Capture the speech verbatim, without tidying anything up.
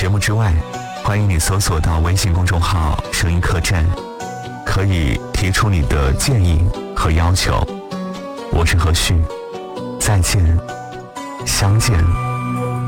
节目之外，欢迎你搜索到微信公众号声音客栈，可以提出你的建议和要求。我是何旭，再见，相见。